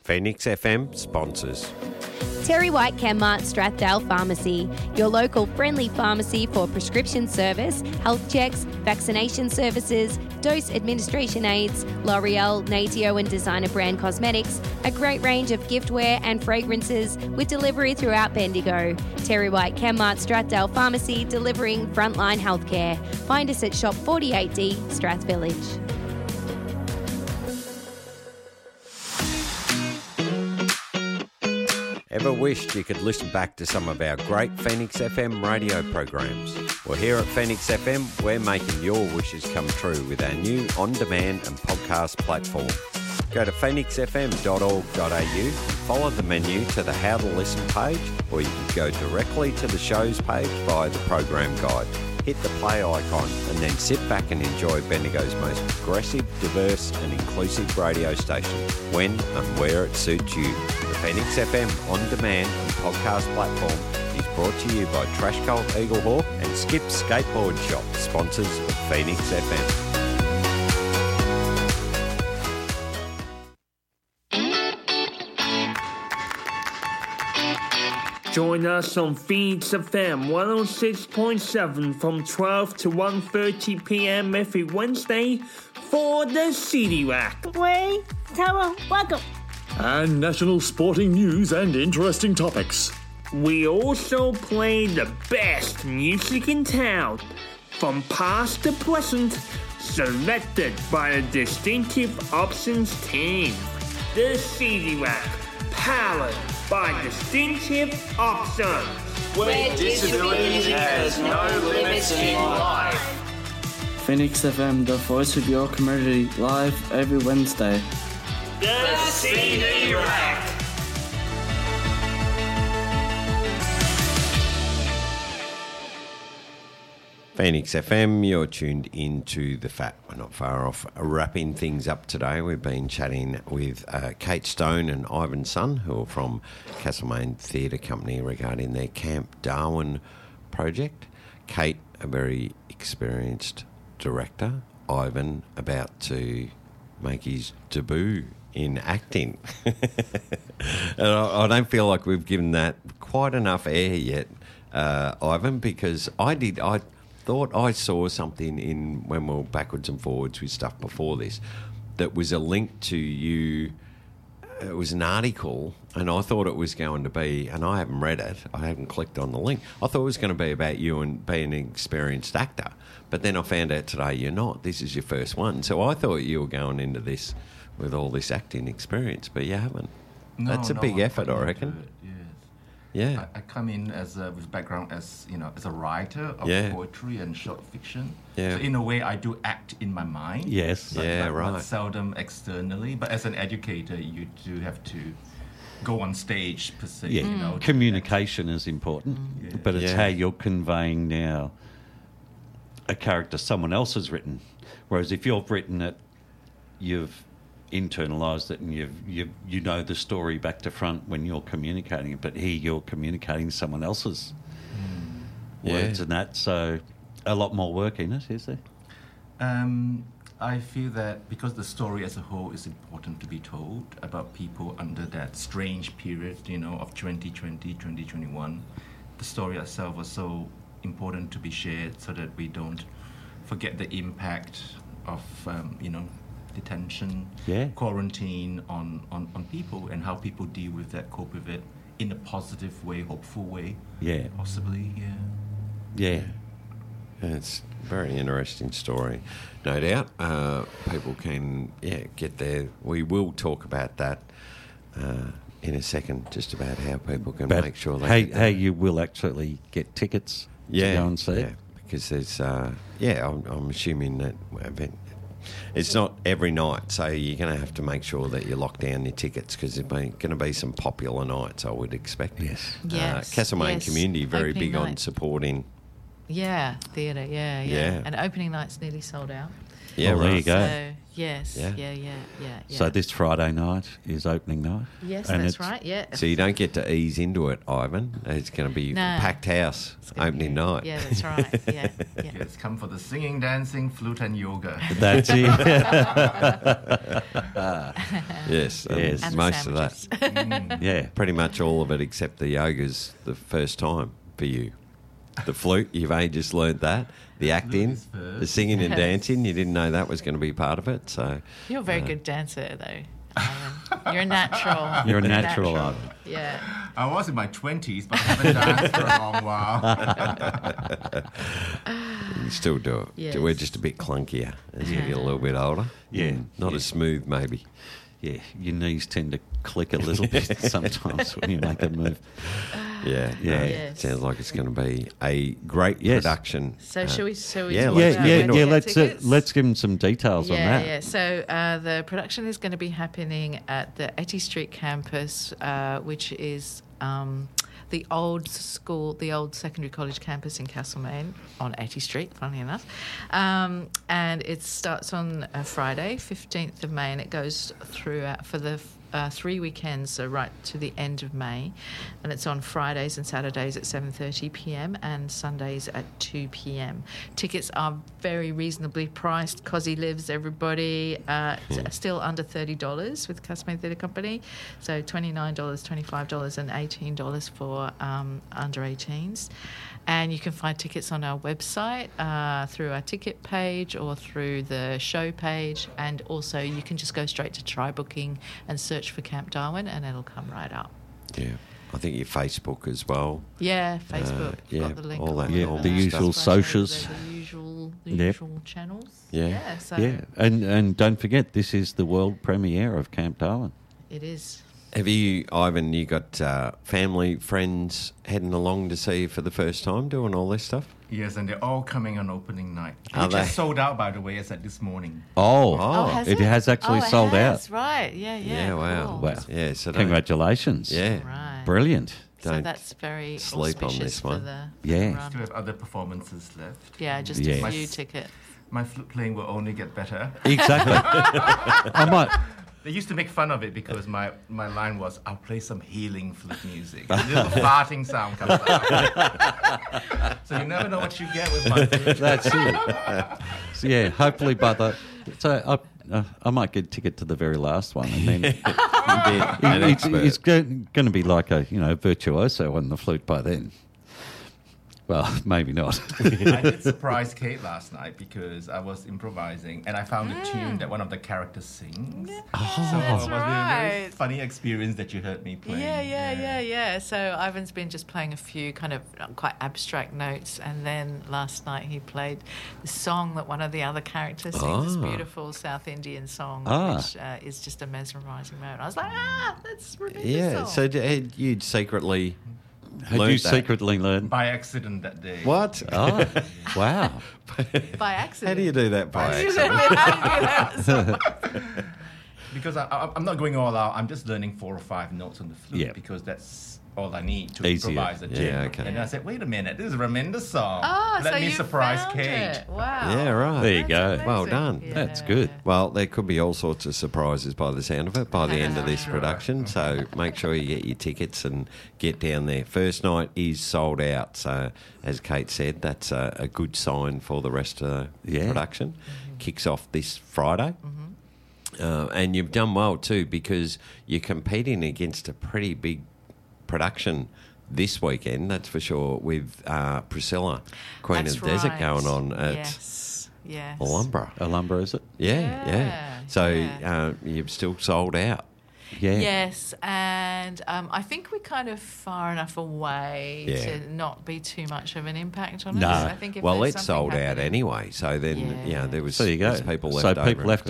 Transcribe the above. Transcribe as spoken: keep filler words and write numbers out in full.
Phoenix F M sponsors. Terry White Chemmart Strathdale Pharmacy, your local friendly pharmacy for prescription service, health checks, vaccination services, dose administration aids, L'Oreal, Natio and designer brand cosmetics, a great range of giftware and fragrances with delivery throughout Bendigo. Terry White Chemmart Strathdale Pharmacy, delivering frontline healthcare. Find us at Shop forty-eight D, Strath Village. Ever wished you could listen back to some of our great Phoenix F M radio programs? Well, here at Phoenix F M, we're making your wishes come true with our new on-demand and podcast platform. Go to phoenix f m dot org dot a u, follow the menu to the How to Listen page, or you can go directly to the shows page via the program guide. Hit the play icon and then sit back and enjoy Bendigo's most progressive, diverse and inclusive radio station when and where it suits you. The Phoenix F M on-demand and podcast platform is brought to you by Trash Cult Eaglehawk and Skip Skateboard Shop, sponsors of Phoenix F M. Join us on Phoenix F M one oh six point seven from twelve to one thirty p.m. every Wednesday for the City Rack. Way, Tara, welcome. And national sporting news and interesting topics. We also play the best music in town, from past to present, selected by the Distinctive Options team. The City Rack, powered by Distinctive Options, where disability has no limits in life. Phoenix F M, the voice of your community, live every Wednesday. The C D Rack. Phoenix F M, you're tuned into The Fat. We're not far off wrapping things up today. We've been chatting with uh, Kate Stone and Ivan Sun, who are from Castlemaine Theatre Company, regarding their Camp Darwin project. Kate, a very experienced director. Ivan, about to make his debut in acting. And I, I don't feel like we've given that quite enough air yet, uh, Ivan, because I did... I. thought I saw something in when we were backwards and forwards with stuff before this that was a link to you. It was an article, and I thought it was going to be, and I haven't read it, I haven't clicked on the link. I thought it was going to be about you and being an experienced actor, but then I found out today you're not. This is your first one. So I thought you were going into this with all this acting experience, but you haven't. No, That's a no, big I effort, I reckon. It, yes. Yeah, I, I come in as a, with background as you know as a writer of yeah. poetry and short fiction. Yeah. So in a way, I do act in my mind. Yes. But, yeah, but, right. But seldom externally. But as an educator, you do have to go on stage per se. Yeah. You know, Communication is important, Yeah. but it's Yeah. how you're conveying now a character someone else has written. Whereas if you've written it, you've internalised it and you've, you you know the story back to front when you're communicating it, but here you're communicating someone else's Yeah. words and that, so a lot more work in it, is there? Um, I feel that because the story as a whole is important to be told about people under that strange period, you know, of twenty twenty, twenty twenty-one, the story itself was so important to be shared so that we don't forget the impact of, um, you know, detention, Yeah. quarantine on, on, on people and how people deal with that, cope with it in a positive way, hopeful way. Yeah. Possibly, yeah. Yeah. It's a very interesting story, no doubt. Uh, people can, yeah, get there. We will talk about that uh, in a second, just about how people can But make sure they how, get how there. you will actually get tickets yeah, to go and see yeah, it. because there's, uh, yeah, I'm, I'm assuming that event. It's not every night, so you're going to have to make sure that you lock down your tickets because there's going to be some popular nights, I would expect. Yes. Yes, Uh, Castlemaine yes. community, very Opening big on night. supporting. Yeah, theatre, yeah, yeah, Yeah. And opening night's nearly sold out. Yeah, Well, there right. you go. So, Yes. Yeah. Yeah. Yeah. Yeah. yeah. So this Friday night is opening night. Yes, and that's it's- right. Yeah. So you don't get to ease into it, Ivan. It's going to be No. packed house It's gonna opening be- night. Yeah, that's right. Yeah. Yeah. Yes, come for the singing, dancing, flute, and yoga. That's it. Yes, and Yes. And the most of that. sandwiches. Yeah. Pretty much all of it except the yoga's the first time for you. The flute, you've only just learnt that. The acting, is first. the singing and dancing, you didn't know that was going to be part of it. So You're a very good dancer, though. Ivan. You're a natural. You're a natural, Ivan. Yeah. I was in my twenties, but I haven't danced for a long while. you still do it. Yes. We're just a bit clunkier as you get a little bit older. Yeah. Not Yeah. as smooth, maybe. Yeah, your knees tend to click a little bit sometimes when you make a move. Yeah, Yeah. no, Yes. sounds like it's going to be a great Yes. production. So Uh, shall we? Shall we? yeah, talk let's Yeah, about get yeah, into where yeah. to it. get Let's uh, tickets? let's give them some details on Yeah, that. yeah. So uh, the production is going to be happening at the Etty Street campus, uh, which is um, the old school, the old secondary college campus in Castlemaine on Etty Street, funnily enough. Um, and it starts on uh, Friday, fifteenth of May, and it goes throughout for the uh, three weekends, so right to the end of May. And it's on Fridays and Saturdays at seven thirty p.m. and Sundays at two p.m. Tickets are very reasonably priced. Cosy lives, everybody. Uh, it's still under thirty dollars with Castlemaine Theatre Company. So twenty-nine dollars, twenty-five dollars and eighteen dollars for um, under eighteens. And you can find tickets on our website uh, through our ticket page or through the show page. And also you can just go straight to Try Booking and search for Camp Darwin and it'll come right up. Yeah, I think your Facebook as well. Yeah, Facebook. Uh, yeah, got the link. all that- on Yeah, all the that usual stuff. socials. The usual, the Yep. usual channels. Yeah. Yeah, so Yeah, and and don't forget, this is the world premiere of Camp Darwin. it is. Have you, Ivan, you got uh, family, friends heading along to see you for the first time doing all this stuff? Yes, and they're all coming on opening night. Are Which is they? sold out, by the way, as at this morning. Oh, Oh, has it has actually oh, it sold has, out. Right, yeah, yeah. Yeah, wow. cool. Wow. Yeah, so don't, Congratulations. yeah, Right. Brilliant. So Don't that's very sleep on auspicious this for one. the Yeah. run. Still have other performances left. Yeah, just Yeah. a few tickets. My flute playing will only get better. Exactly. I might. They used to make fun of it because my, my line was, I'll play some healing flute music. A little farting sound comes out. So you never know what you get with my flute. That's it. So yeah, hopefully by the. So I, uh, I might get a ticket to the very last one, and then be an it's, expert. it's going to be like a you know virtuoso on the flute by then. Well, maybe not. I did surprise Kate last night because I was improvising and I found a tune that one of the characters sings. Oh. So it was a very right. funny experience that you heard me play. Yeah, yeah, yeah, yeah. So Ivan's been just playing a few kind of quite abstract notes, and then last night he played the song that one of the other characters sings, this Ah. beautiful South Indian song, Ah. which uh, is just a mesmerising moment. I was like, ah, that's Rebecca's yeah. song. So d- had you'd secretly Had learnt you that? secretly learned? By accident that day. What? Oh, wow. by accident. How do you do that by How do you accident? do that? Because I, I, I'm not going all out. I'm just learning four or five notes on the flute Yeah. because that's all I need to Easier. improvise a Yeah, tune. okay. And I said, wait a minute, this is a Raminder's song. Oh, Let so me you surprise found Kate. it. Wow. Yeah, right. There you go. That's Well amazing. done. That's Yeah. good. Well, there could be all sorts of surprises by the sound of it by the end of this production. So make sure you get your tickets and get down there. First night is sold out. So as Kate said, that's a, a good sign for the rest of the Yeah. production. Kicks off this Friday. Uh, and you've done well too because you're competing against a pretty big production this weekend, that's for sure, with uh, Priscilla, Queen That's of the Desert, right. going on at Yes. Yes. Alhambra. Alhambra, is it? Yeah, yeah. Yeah, So yeah. Uh, you've still sold out. Yeah. Yes, and um, I think we're kind of far enough away Yeah. to not be too much of an impact on No. us. I think if Well, there's it's something sold out happening- anyway. So then, Yeah. yeah, there was So there you go. there's people left So over. people have to